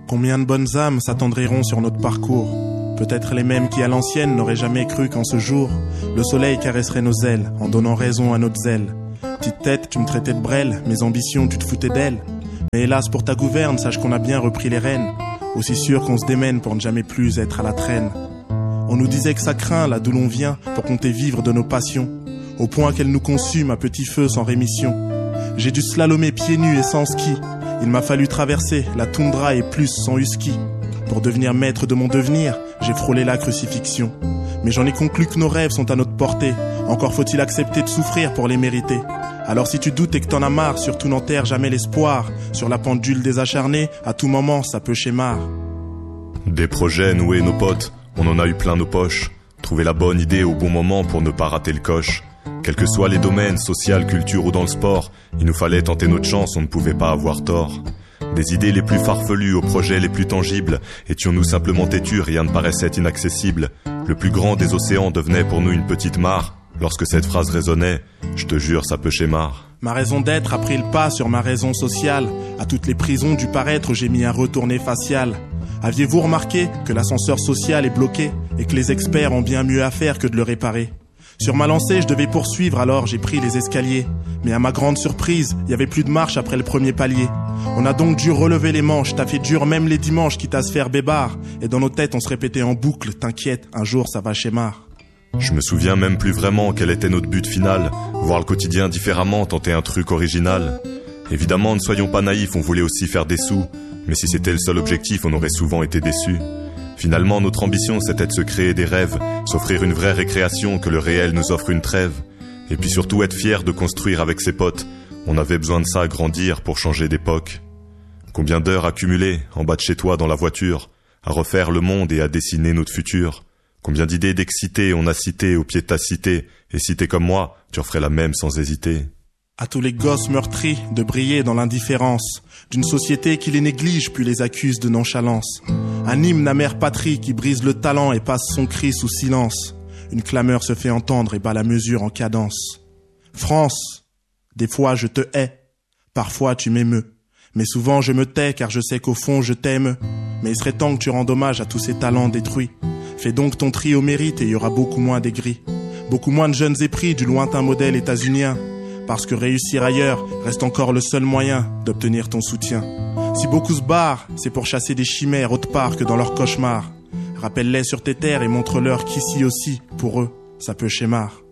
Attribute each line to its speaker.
Speaker 1: Combien de bonnes âmes s'attendriront sur notre parcours? Peut-être les mêmes qui à l'ancienne n'auraient jamais cru qu'en ce jour le soleil caresserait nos ailes en donnant raison à notre zèle. Petite tête, tu me traitais de brêle, mes ambitions tu te foutais d'elles. Mais hélas pour ta gouverne, sache qu'on a bien repris les rênes. Aussi sûr qu'on se démène pour ne jamais plus être à la traîne. On nous disait que ça craint là d'où l'on vient pour compter vivre de nos passions, au point qu'elles nous consument à petit feu sans rémission. J'ai dû slalomer pieds nus et sans ski. Il m'a fallu traverser la toundra et plus sans husky. Pour devenir maître de mon devenir, j'ai frôlé la crucifixion. Mais j'en ai conclu que nos rêves sont à notre portée. Encore faut-il accepter de souffrir pour les mériter. Alors si tu doutes et que t'en as marre, surtout n'enterre jamais l'espoir. Sur la pendule des acharnés, à tout moment ça peut schémar.
Speaker 2: Des projets noués nos potes, on en a eu plein nos poches. Trouver la bonne idée au bon moment pour ne pas rater le coche. Quels que soient les domaines, social, culture ou dans le sport, il nous fallait tenter notre chance, on ne pouvait pas avoir tort. Des idées les plus farfelues aux projets les plus tangibles, étions-nous simplement têtus, rien ne paraissait inaccessible. Le plus grand des océans devenait pour nous une petite mare. Lorsque cette phrase résonnait, je te jure, ça peut schémar.
Speaker 1: Ma raison d'être a pris le pas sur ma raison sociale. À toutes les prisons du paraître, j'ai mis un retourné facial. Aviez-vous remarqué que l'ascenseur social est bloqué et que les experts ont bien mieux à faire que de le réparer? Sur ma lancée, je devais poursuivre, alors j'ai pris les escaliers. Mais à ma grande surprise, il y avait plus de marche après le premier palier. On a donc dû relever les manches, taffer dur même les dimanches, quitte à se faire bébard. Et dans nos têtes, on se répétait en boucle, t'inquiète, un jour ça va schémar.
Speaker 2: Je me souviens même plus vraiment quel était notre but final. Voir le quotidien différemment, tenter un truc original. Évidemment, ne soyons pas naïfs, on voulait aussi faire des sous. Mais si c'était le seul objectif, on aurait souvent été déçus. Finalement, notre ambition, c'était de se créer des rêves, s'offrir une vraie récréation, que le réel nous offre une trêve. Et puis surtout être fier de construire avec ses potes. On avait besoin de ça à grandir pour changer d'époque. Combien d'heures accumulées, en bas de chez toi dans la voiture, à refaire le monde et à dessiner notre futur. Combien d'idées d'exciter on a cité au pied de ta cité, et si t'es comme moi, tu referais la même sans hésiter.
Speaker 1: À tous les gosses meurtris de briller dans l'indifférence d'une société qui les néglige puis les accuse de nonchalance. Un hymne à mère patrie qui brise le talent et passe son cri sous silence. Une clameur se fait entendre et bat la mesure en cadence. France, des fois je te hais, parfois tu m'émeus. Mais souvent je me tais car je sais qu'au fond je t'aime. Mais il serait temps que tu rendes hommage à tous ces talents détruits. Fais donc ton tri au mérite et il y aura beaucoup moins d'aigris. Beaucoup moins de jeunes épris du lointain modèle états-unien. Parce que réussir ailleurs reste encore le seul moyen d'obtenir ton soutien. Si beaucoup se barrent, c'est pour chasser des chimères autre part que dans leurs cauchemars. Rappelle-les sur tes terres et montre-leur qu'ici aussi, pour eux, ça peut schémar.